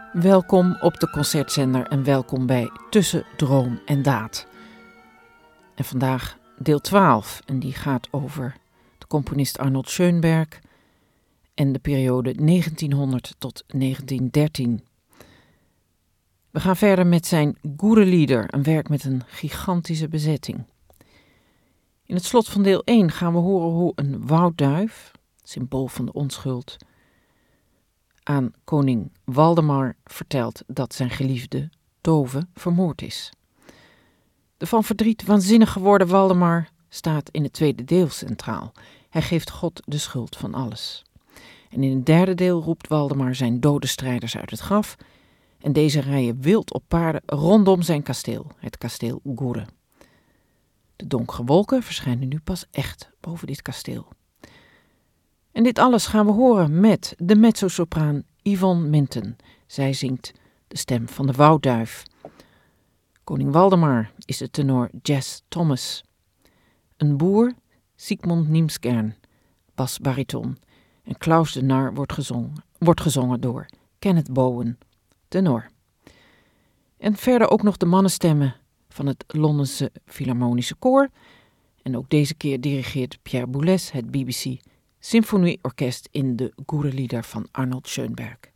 Welkom op de Concertzender en welkom bij Tussen Droom en Daad. En vandaag deel 12 en die gaat over de componist Arnold Schönberg en de periode 1900 tot 1913. We gaan verder met zijn Gure Lieder, een werk met een gigantische bezetting. In het slot van deel 1 gaan we horen hoe een woudduif, symbool van de onschuld, aan koning Waldemar vertelt dat zijn geliefde Tove vermoord is. De van verdriet waanzinnig geworden Waldemar staat in het tweede deel centraal. Hij geeft God de schuld van alles. En in het derde deel roept Waldemar zijn dode strijders uit het graf en deze rijden wild op paarden rondom zijn kasteel, het kasteel Gure. De donkere wolken verschijnen nu pas echt boven dit kasteel. En dit alles gaan we horen met de mezzosopraan Yvonne Minton. Zij zingt de stem van de woudduif. Koning Waldemar is de tenor Jess Thomas. Een boer, Sigmund Niemskern, basbariton. En Klaus de Nar wordt gezongen door Kenneth Bowen, tenor. En verder ook nog de mannenstemmen van het Londense Philharmonische Koor. En ook deze keer dirigeert Pierre Boulez het BBC Symfonieorkest in de Gure Lieder van Arnold Schönberg.